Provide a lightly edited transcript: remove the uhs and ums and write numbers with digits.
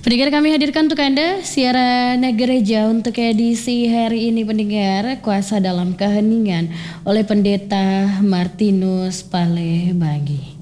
Pendengar, kami hadirkan untuk Anda siaran gereja untuk edisi hari ini, pendengar, kuasa dalam keheningan oleh Pendeta Martinus Palembagi.